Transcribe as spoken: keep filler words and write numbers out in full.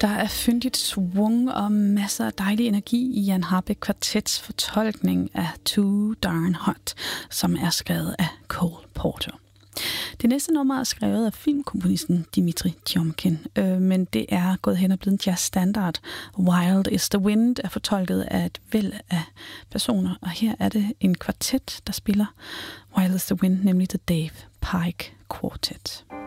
Der er fyndigt swung og masser af dejlig energi i Jan Rahbek Kvartets fortolkning af Too Darn Hot, som er skrevet af Cole Porter. Det næste nummer er skrevet af filmkomponisten Dimitri Tiomkin, øh, men det er gået hen og blevet en jazzstandard. Wild is the Wind er fortolket af et væld af personer, og her er det en kvartet, der spiller Wild is the Wind, nemlig The Dave Pike Quartet.